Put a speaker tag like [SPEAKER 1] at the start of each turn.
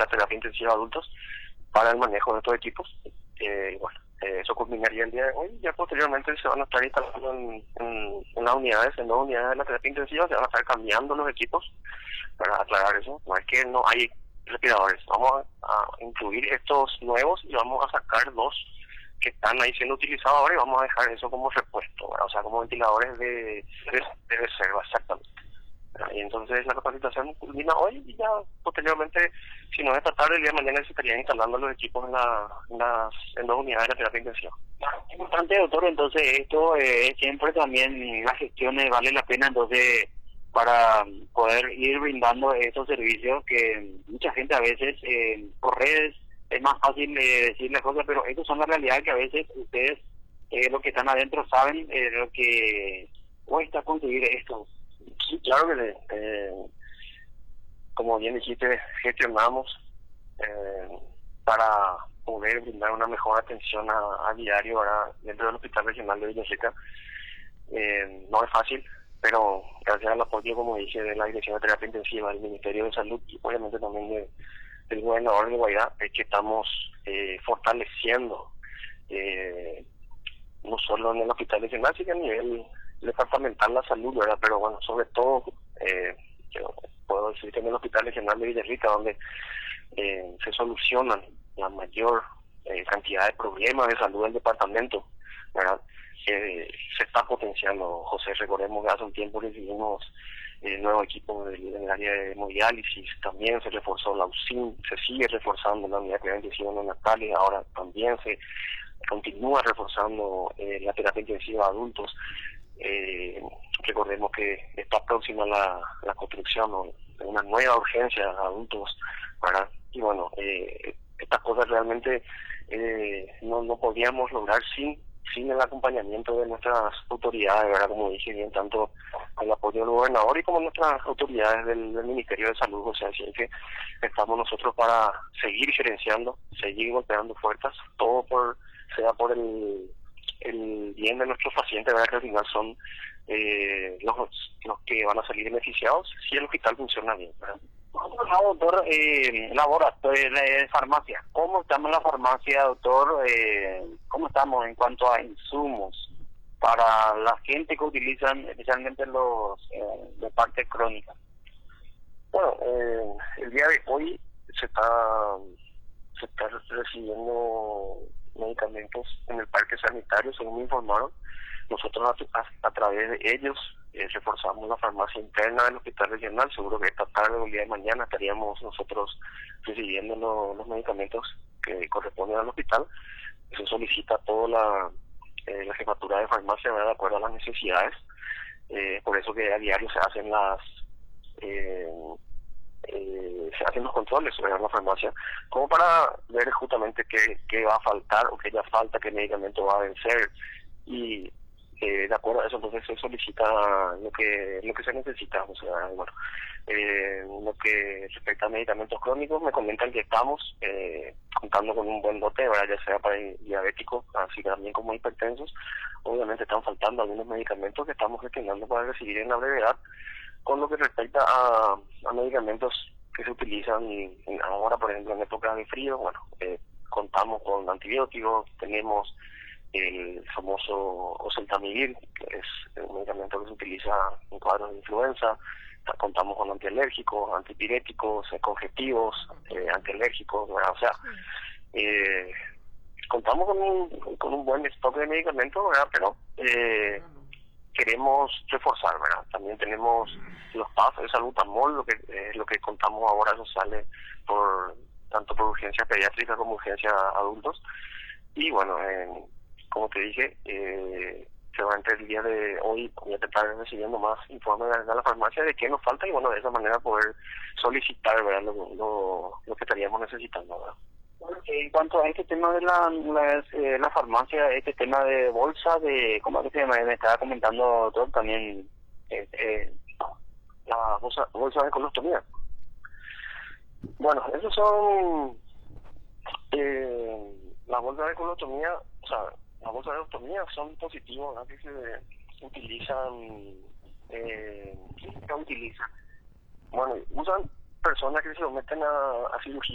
[SPEAKER 1] la terapia intensiva de adultos para el manejo de estos equipos. Bueno, eso culminaría el día de hoy. Ya posteriormente se van a estar instalando en las unidades, en 2 unidades de la terapia intensiva, se van a estar cambiando los equipos para aclarar eso. No es que no hay respiradores, vamos a incluir estos nuevos y vamos a sacar los que están ahí siendo utilizados ahora y vamos a dejar eso como repuesto, ¿verdad? O sea, como ventiladores de reserva, exactamente. Y entonces la capacitación culmina hoy y ya posteriormente, si no es esta tarde, el día de mañana se estarían instalando los equipos en 2 unidades de la terapia intensiva.
[SPEAKER 2] Importante, doctor, entonces esto siempre también las gestiones vale la pena entonces para poder ir brindando estos servicios que mucha gente a veces por redes es más fácil decir las cosas, pero estas son las realidades que a veces ustedes, los que están adentro, saben lo que cuesta conseguir esto.
[SPEAKER 1] Sí, claro que sí. Como bien dijiste, gestionamos para poder brindar una mejor atención a diario ahora dentro del Hospital Regional de Villaseca. No es fácil, pero gracias al apoyo, como dije, de la Dirección de Terapia Intensiva, del Ministerio de Salud y obviamente también del gobernador de Guairá, es que estamos fortaleciendo no solo en el Hospital Regional, sino a nivel departamental la salud, ¿verdad? Pero bueno, sobre todo, yo puedo decir que en el Hospital Regional de Villarrica, donde se solucionan la mayor cantidad de problemas de salud del departamento, ¿verdad? Se está potenciando, José. Recordemos que hace un tiempo recibimos nuevo equipo en el área de hemodiálisis, también se reforzó la UCIN, se sigue reforzando la unidad de terapia intensiva neonatal, ahora también se continúa reforzando la terapia intensiva de adultos. Recordemos que está próxima la construcción de una nueva urgencia de adultos, ¿verdad? Y bueno, estas cosas realmente no podíamos lograr sin el acompañamiento de nuestras autoridades, ¿verdad? Como dije bien, tanto el apoyo del gobernador y como nuestras autoridades del Ministerio de Salud. O sea, así que estamos nosotros para seguir gerenciando, seguir golpeando puertas, todo sea por el bien de nuestros pacientes, ¿verdad? Que al final son los que van a salir beneficiados si el hospital funciona bien, ¿verdad?
[SPEAKER 2] Doctor, laboratorio, farmacia. ¿Cómo estamos en la farmacia, doctor? ¿Cómo estamos en cuanto a insumos para la gente que utilizan, especialmente los de parte crónica?
[SPEAKER 1] Bueno, el día de hoy se está recibiendo medicamentos en el parque sanitario, según me informaron. Nosotros a través de ellos reforzamos la farmacia interna del Hospital Regional. Seguro que esta tarde o el día de mañana estaríamos nosotros recibiendo los medicamentos que corresponden al hospital. Eso solicita toda la jefatura de farmacia, ¿verdad? De acuerdo a las necesidades. Por eso que a diario se hacen los controles sobre la farmacia, como para ver justamente qué va a faltar o qué ya falta, qué medicamento va a vencer, y de acuerdo a eso entonces se solicita lo que se necesita. O sea, bueno, lo que respecta a medicamentos crónicos, me comentan que estamos contando con un buen dote, ¿verdad? Ya sea para diabéticos, así que también como hipertensos. Obviamente están faltando algunos medicamentos que estamos gestionando para recibir en la brevedad. Con lo que respecta a medicamentos que se utilizan ahora, por ejemplo, en época de frío, bueno, contamos con antibióticos, tenemos el famoso oseltamivir, que es un medicamento que se utiliza en cuadros de influenza. Contamos con antialérgicos, antipiréticos, congestivos, antialérgicos, ¿verdad? O sea, contamos con un buen stock de medicamentos, ¿verdad? Pero queremos reforzar, ¿verdad? También tenemos los PAF, el salbutamol, lo que contamos ahora, eso sale tanto por urgencia pediátrica como urgencia adultos. Y bueno, como te dije, seguramente el día de hoy voy a estar recibiendo más informes de la farmacia de qué nos falta y bueno, de esa manera poder solicitar, ¿verdad? Lo que estaríamos necesitando, ¿verdad?
[SPEAKER 2] En cuanto a este tema de la farmacia, este tema de bolsa, ¿cómo es que se llama? Me estaba comentando, doctor, también
[SPEAKER 1] la bolsa de colostomía. Bueno, esos son las bolsas de colostomía. O sea, las bolsas de colostomía son dispositivos, ¿no?, que se utilizan. ¿Qué utilizan? Bueno, usan personas que se someten a cirugía